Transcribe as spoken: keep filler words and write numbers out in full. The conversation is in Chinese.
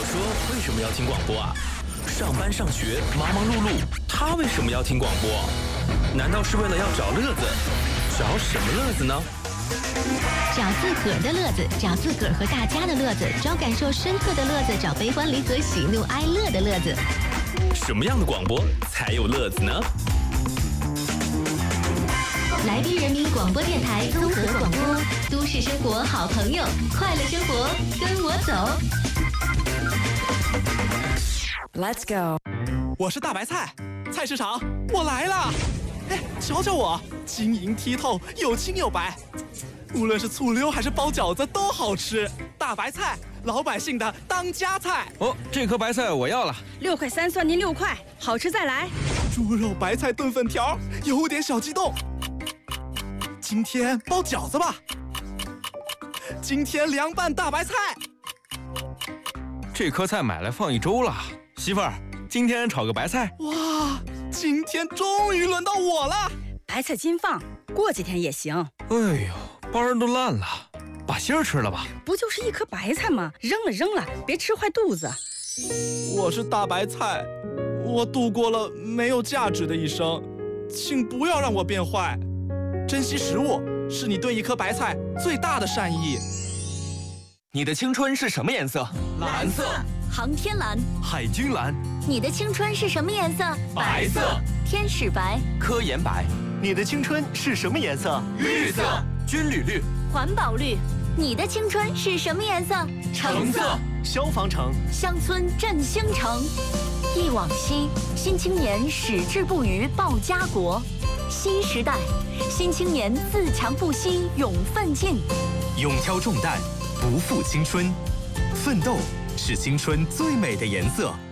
说为什么要听广播啊？上班上学忙忙碌碌，他为什么要听广播？难道是为了要找乐子？找什么乐子呢？ 找自个儿的乐子，找自个儿和大家的乐子，找感受深刻的乐子，找悲欢离合、喜怒哀乐的乐子。 什么样的广播才有乐子呢？ 来宾人民广播电台综合广播，都市生活好朋友，快乐生活跟我走。 Let's go！ 我是大白菜，菜市场我来了！哎，瞧瞧我，晶莹剔透，又青又白，无论是醋溜还是包饺子都好吃。大白菜，老百姓的当家菜。 哦，这颗白菜我要了， 六块三算您六块，好吃再来。 猪肉白菜炖粉条，有点小激动。今天包饺子吧，今天凉拌大白菜。 这颗菜买来放一周了，媳妇儿，今天炒个白菜。 哇，今天终于轮到我了。 白菜今放，过几天也行。 哎呦，瓣儿都烂了，把芯儿吃了吧。 不就是一颗白菜吗？扔了扔了，别吃坏肚子。 我是大白菜，我度过了没有价值的一生，请不要让我变坏。珍惜食物是你对一颗白菜最大的善意。 你的青春是什么颜色？ 蓝色。 航天蓝。 海军蓝。 你的青春是什么颜色？ 白色。 天使白。 科研白。 你的青春是什么颜色？ 绿色。军旅绿。 环保绿。你的青春是什么颜色？ 橙色。 消防橙。 乡村振兴城。忆往昔，新青年矢志不渝报家国。新时代，新青年自强不息勇奋进。 勇挑重担，不负青春，奋斗是青春最美的颜色。